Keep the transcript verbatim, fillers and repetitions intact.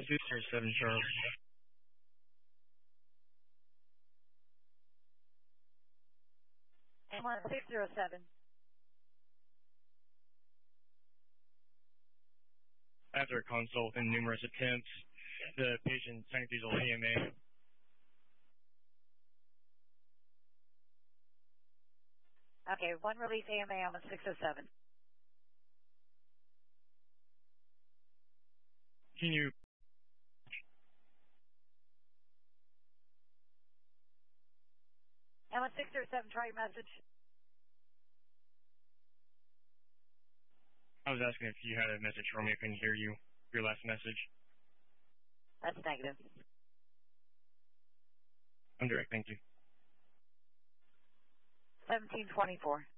six zero seven Charlie. M one six zero seven. After a consult and numerous attempts, the patient synesthesial A M A. Okay, one release A M A on the six oh seven. Can you M one six zero seven, try your message. I was asking if you had a message for me. I couldn't hear you. Your last message. That's negative. I'm direct, thank you. seventeen twenty-four.